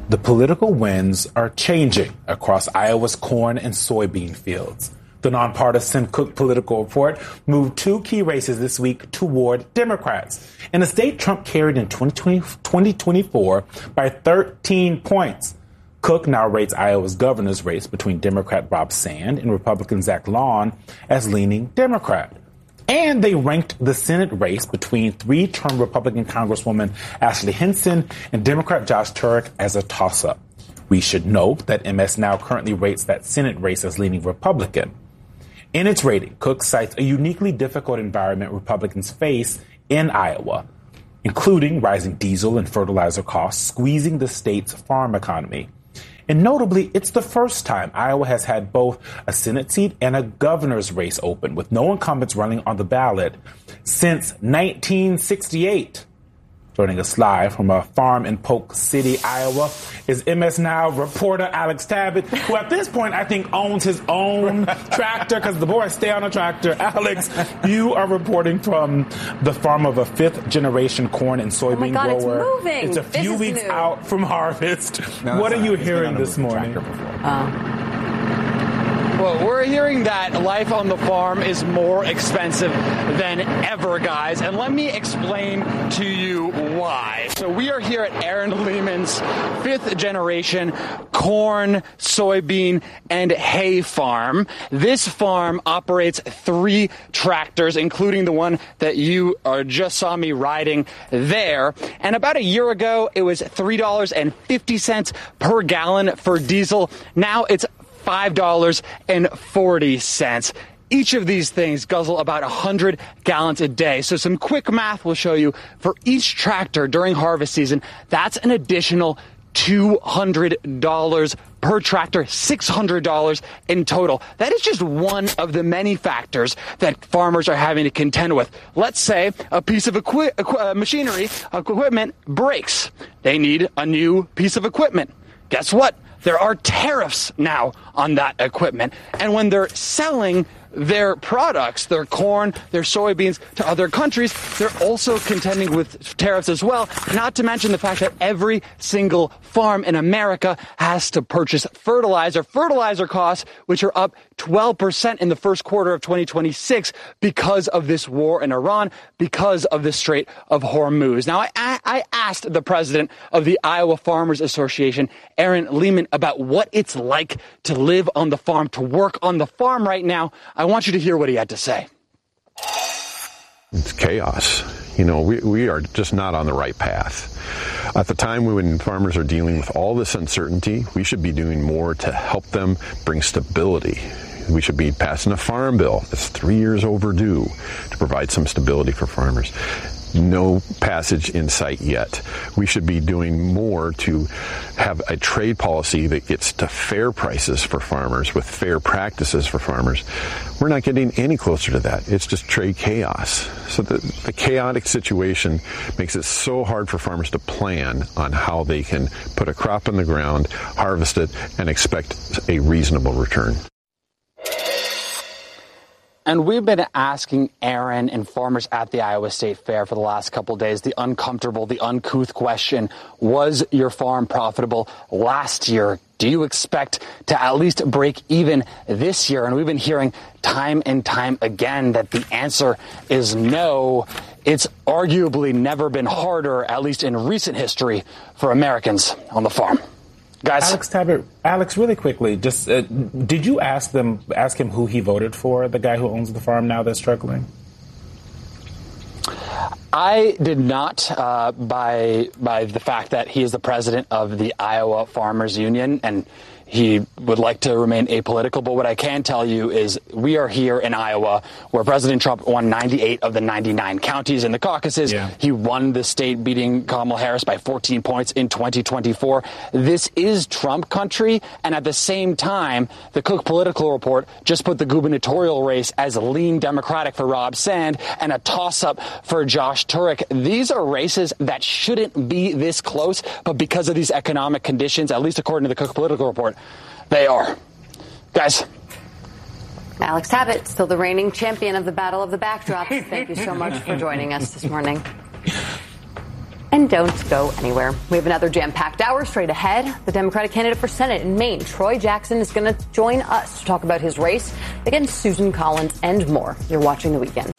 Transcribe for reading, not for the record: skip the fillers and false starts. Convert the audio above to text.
The political winds are changing across Iowa's corn and soybean fields. The nonpartisan Cook Political Report moved two key races this week toward Democrats. In a state Trump carried in 2024 by 13 points. Cook now rates Iowa's governor's race between Democrat Rob Sand and Republican Zach Lawn as leaning Democrat. And they ranked the Senate race between three-term Republican Congresswoman Ashley Hinson and Democrat Josh Turek as a toss-up. We should note that MS Now currently rates that Senate race as leaning Republican. In its rating, Cook cites a uniquely difficult environment Republicans face in Iowa, including rising diesel and fertilizer costs, squeezing the state's farm economy. And notably, it's the first time Iowa has had both a Senate seat and a governor's race open, with no incumbents running on the ballot since 1968. Joining us live from a farm in Polk City, Iowa, is MS Now reporter Alex Tabbitt, who at this point I think owns his own tractor because the boys stay on a tractor. Alex, you are reporting from the farm of a fifth-generation corn and soybean grower. It's moving. It's a few weeks out from harvest. What are you hearing this morning? Well, we're hearing that life on the farm is more expensive than ever, guys. And let me explain to you why. So we are here at Aaron Lehman's fifth generation corn, soybean, and hay farm. This farm operates 3 tractors, including the one that you just saw me riding there. And about a year ago, it was $3.50 per gallon for diesel. Now it's $5.40. Each of these things guzzle about 100 gallons a day. So some quick math will show you for each tractor during harvest season, that's an additional $200 per tractor, $600 in total. That is just one of the many factors that farmers are having to contend with. Let's say a piece of equipment breaks. They need a new piece of equipment. Guess what? There are tariffs now on that equipment. And when they're selling their products, their corn, their soybeans to other countries, they're also contending with tariffs as well, not to mention the fact that every single farm in America has to purchase fertilizer costs, which are up 12% in the first quarter of 2026 because of this war in Iran, because of the Strait of Hormuz. Now, I asked the president of the Iowa Farmers Association, Aaron Lehman, about what it's like to live on the farm, to work on the farm right now. I want you to hear what he had to say. It's chaos. You know, we are just not on the right path. At the time when farmers are dealing with all this uncertainty, we should be doing more to help them bring stability. We should be passing a farm bill that's 3 years overdue to provide some stability for farmers. No passage in sight yet. We should be doing more to have a trade policy that gets to fair prices for farmers with fair practices for farmers. We're not getting any closer to that. It's just trade chaos. So the chaotic situation makes it so hard for farmers to plan on how they can put a crop in the ground, harvest it, and expect a reasonable return. And we've been asking Aaron and farmers at the Iowa State Fair for the last couple of days the uncomfortable, the uncouth question: was your farm profitable last year? Do you expect to at least break even this year? And we've been hearing time and time again that the answer is no. It's arguably never been harder, at least in recent history, for Americans on the farm. Guys. Alex Tabbitt, really quickly, just did you ask him who he voted for, the guy who owns the farm now that's struggling? I did not, by the fact that he is the president of the Iowa Farmers Union, and he would like to remain apolitical. But what I can tell you is we are here in Iowa, where President Trump won 98 of the 99 counties in the caucuses. Yeah. He won the state, beating Kamala Harris by 14 points in 2024. This is Trump country. And at the same time, the Cook Political Report just put the gubernatorial race as lean Democratic for Rob Sand and a toss-up for Josh Turek. These are races that shouldn't be this close, but because of these economic conditions, at least according to the Cook Political Report, they are. Guys. Alex Tabbitt, still the reigning champion of the Battle of the Backdrops. Thank you so much for joining us this morning. And don't go anywhere. We have another jam-packed hour straight ahead. The Democratic candidate for Senate in Maine, Troy Jackson, is going to join us to talk about his race against Susan Collins and more. You're watching The Weekend.